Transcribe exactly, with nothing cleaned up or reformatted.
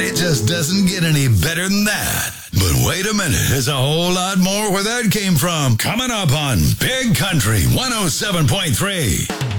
it just doesn't get any better than that. But wait a minute, there's a whole lot more where that came from. Coming up on Big Country one oh seven point three.